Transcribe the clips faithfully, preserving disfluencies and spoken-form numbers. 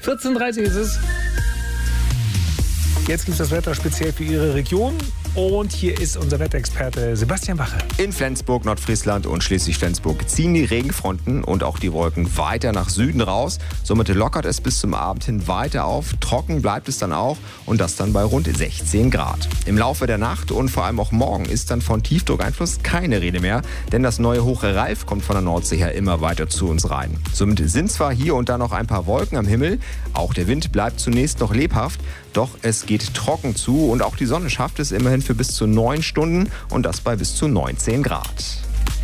vierzehn Uhr dreißig ist es. Jetzt gibt es das Wetter speziell für Ihre Region. Und hier ist unser Wetterexperte Sebastian Wache. In Flensburg, Nordfriesland und Schleswig-Flensburg ziehen die Regenfronten und auch die Wolken weiter nach Süden raus. Somit lockert es bis zum Abend hin weiter auf. Trocken bleibt es dann auch und das dann bei rund sechzehn Grad. Im Laufe der Nacht und vor allem auch morgen ist dann von Tiefdruckeinfluss keine Rede mehr, denn das neue Hoche Ralf kommt von der Nordsee her immer weiter zu uns rein. Somit sind zwar hier und da noch ein paar Wolken am Himmel, auch der Wind bleibt zunächst noch lebhaft, doch es geht trocken zu und auch die Sonne schafft es immerhin für bis zu neun Stunden und das bei bis zu neunzehn Grad.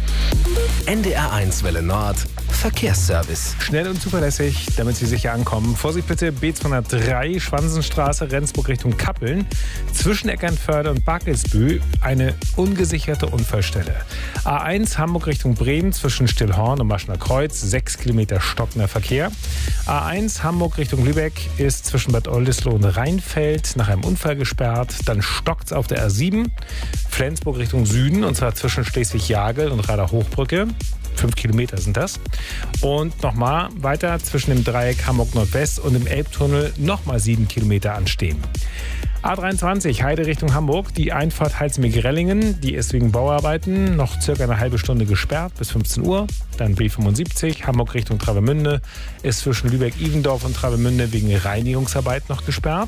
N D R eins Welle Nord Verkehrsservice. Schnell und zuverlässig, damit Sie sicher ankommen. Vorsicht bitte, B zweihundertdrei, Schwansenstraße, Rendsburg Richtung Kappeln. Zwischen Eckernförde und Barkelsbü eine ungesicherte Unfallstelle. A eins, Hamburg Richtung Bremen, zwischen Stillhorn und Maschner Kreuz, sechs Kilometer stockender Verkehr. A eins, Hamburg Richtung Lübeck, ist zwischen Bad Oldesloe und Rheinfeld nach einem Unfall gesperrt. Dann stockt's auf der A sieben, Flensburg Richtung Süden, und zwar zwischen Schleswig-Jagel und Rader-Hochbrücke. Fünf Kilometer sind das. Und nochmal weiter zwischen dem Dreieck Hamburg Nordwest und dem Elbtunnel nochmal sieben Kilometer anstehen. A dreiundzwanzig, Heide Richtung Hamburg, die Einfahrt Halsmeg-Rellingen, die ist wegen Bauarbeiten noch circa eine halbe Stunde gesperrt bis fünfzehn Uhr. Dann B fünfundsiebzig, Hamburg Richtung Travemünde, ist zwischen Lübeck-Ivendorf und Travemünde wegen Reinigungsarbeit noch gesperrt.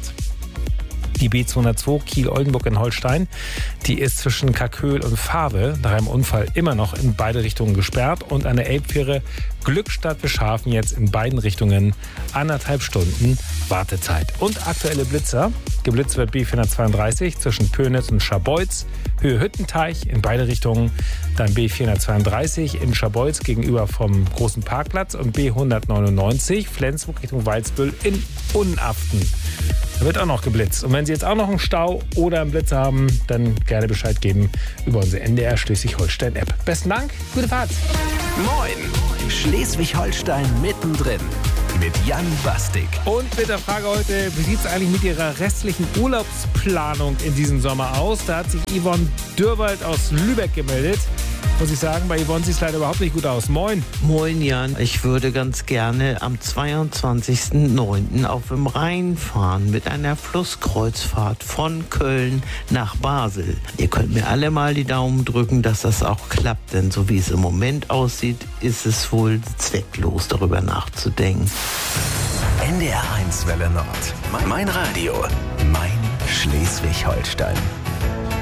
Die B zweihundertzwei, Kiel-Oldenburg in Holstein, die ist zwischen Karköl und Fawe nach einem Unfall immer noch in beide Richtungen gesperrt. Und an der Elbfähre Glückstadt-Bischhafen jetzt in beiden Richtungen anderthalb Stunden Wartezeit. Und aktuelle Blitzer. Geblitzt wird B vierhundertzweiunddreißig zwischen Pönitz und Scharbeutz, Höhe Hüttenteich in beide Richtungen. Dann B vierhundertzweiunddreißig in Scharbeutz gegenüber vom großen Parkplatz und B hundertneunundneunzig Flensburg Richtung Walsbüll in Unaften. Da wird auch noch geblitzt. Und wenn Sie jetzt auch noch einen Stau oder einen Blitz haben, dann gerne Bescheid geben über unsere N D R Schleswig-Holstein-App. Besten Dank, gute Fahrt. Moin, Schleswig-Holstein mittendrin mit Jan Bastik. Und mit der Frage heute, wie sieht es eigentlich mit Ihrer restlichen Urlaubsplanung in diesem Sommer aus? Da hat sich Yvonne Dürrwald aus Lübeck gemeldet. Muss ich sagen, bei Yvonne sieht es leider überhaupt nicht gut aus. Moin. Moin Jan, ich würde ganz gerne am zweiundzwanzigsten neunten auf dem Rhein fahren mit einer Flusskreuzfahrt von Köln nach Basel. Ihr könnt mir alle mal die Daumen drücken, dass das auch klappt, denn so wie es im Moment aussieht, ist es wohl zwecklos, darüber nachzudenken. N D R eins Welle Nord. Mein Radio, mein Schleswig-Holstein.